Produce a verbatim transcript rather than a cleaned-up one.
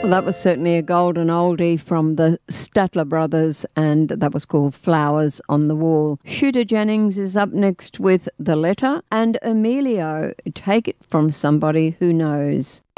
Well, that was certainly a golden oldie from the Statler Brothers, and that was called Flowers on the Wall. Shooter Jennings is up next with The Letter, and Emilio, Take It From Somebody Who Knows.